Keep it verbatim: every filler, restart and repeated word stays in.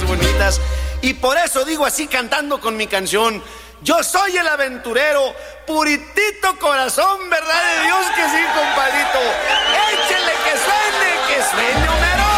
bonitas. Y por eso digo así cantando con mi canción: yo soy el aventurero, puritito corazón, verdad de Dios que sí, compadrito.